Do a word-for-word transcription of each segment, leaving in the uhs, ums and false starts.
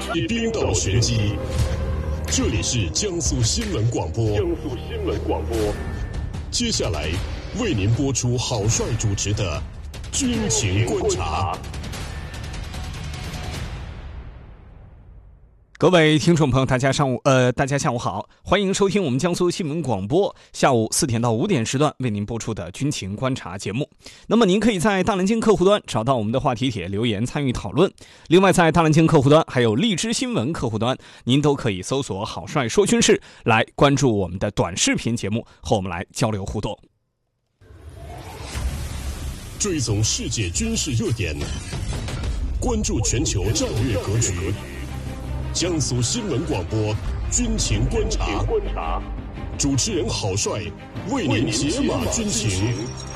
冰岛玄机，这里是江苏新闻广播。江苏新闻广播，接下来为您播出郝帅主持的军情观察。 各位听众朋友，大家上午呃，大家下午好，欢迎收听我们江苏新闻广播下午四点到五点时段为您播出的军情观察节目。那么您可以在大蓝鲸客户端找到我们的话题帖留言参与讨论。另外，在大蓝鲸客户端还有荔枝新闻客户端，您都可以搜索“郝帅说军事”来关注我们的短视频节目，和我们来交流互动。 追踪世界军事热点，关注全球战略格局。江苏新闻广播军情观察，主持人郝帅为您解码军情。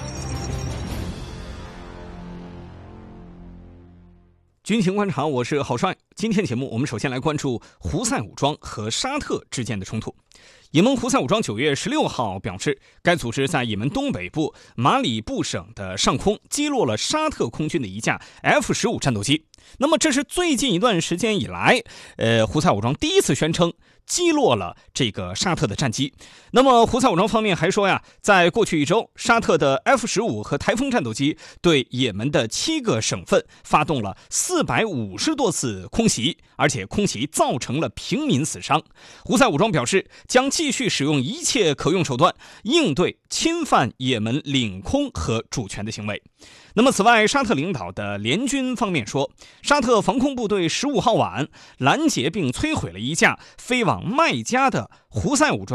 军情观察，我是郝帅。今天节目我们首先来关注胡塞武装和沙特之间的冲突。也门胡塞武装九月十六号表示，该组织在也门东北部马里布省的上空击落了沙特空军的一架 F 十五 战斗机。那么这是最近一段时间以来，呃，胡塞武装第一次宣称击落了这个沙特的战机。那么胡塞武装方面还说呀，在过去一周，沙特的 F 十五 和台风战斗机对也门的七个省份发动了四百五十多次空袭，而且空袭造成了平民死伤。胡塞武装表示，将继续使用一切可用手段应对侵犯也门领空和主权的行为。那么此外，沙特领导的联军方面说，沙特防空部队十五号晚拦截并摧毁了一架飞往麦加的胡塞武装